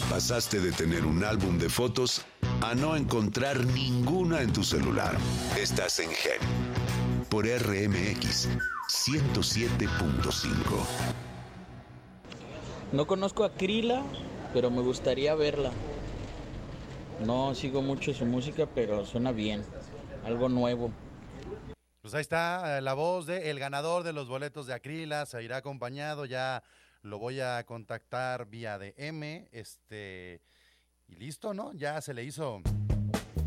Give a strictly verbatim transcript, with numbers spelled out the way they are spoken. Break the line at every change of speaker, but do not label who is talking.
Pasaste de tener un álbum de fotos a no encontrar ninguna en tu celular. Estás en Gen por R M X ciento siete punto cinco.
No conozco a Krila, pero me gustaría verla. No sigo mucho su música, pero suena bien. Algo nuevo.
Pues ahí está eh, la voz del ganador de los boletos de Acrila, se irá acompañado, ya lo voy a contactar vía D M, este, y listo, ¿no? Ya se le hizo